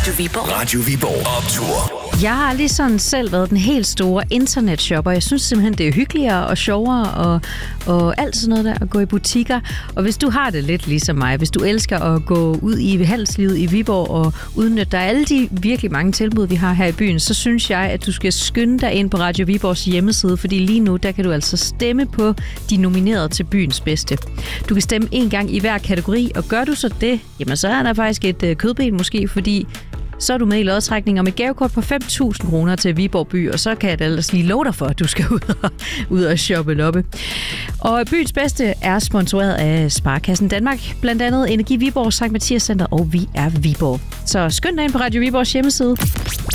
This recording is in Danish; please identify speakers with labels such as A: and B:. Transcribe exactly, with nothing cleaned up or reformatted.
A: Radio Viborg.
B: Radio Viborg Optur.
C: Jeg har aldrig sådan selv været den helt store internetshopper. Jeg synes simpelthen, det er hyggeligere og sjovere og, og alt sådan noget der at gå i butikker. Og hvis du har det lidt ligesom mig, hvis du elsker at gå ud i handelslivet i Viborg og udnytte dig alle de virkelig mange tilbud, vi har her i byen, så synes jeg, at du skal skynde dig ind på Radio Viborgs hjemmeside, fordi lige nu, der kan du altså stemme på de nominerede til byens bedste. Du kan stemme en gang i hver kategori, og gør du så det, jamen så er der faktisk et øh, kødben måske, fordi så er du med i lodtrækning om et gavekort på fem tusind kroner til Viborg by, og så kan jeg da ellers lige love dig for, at du skal ud og, ud og shoppe loppe. Og byens bedste er sponsoreret af Sparekassen Danmark, blandt andet Energi Viborg, Sankt Mathias Center og Vi er Viborg. Så skynd dig ind på Radio Viborgs hjemmeside.